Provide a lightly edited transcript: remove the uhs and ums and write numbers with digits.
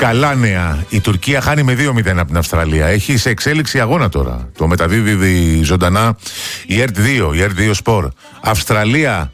Καλά νέα. Η Τουρκία χάνει με 2-0 από την Αυστραλία. Έχει σε εξέλιξη αγώνα τώρα. Το μεταδίδει ζωντανά η ΕΡΤ2, η ΕΡΤ2 Sport. Αυστραλία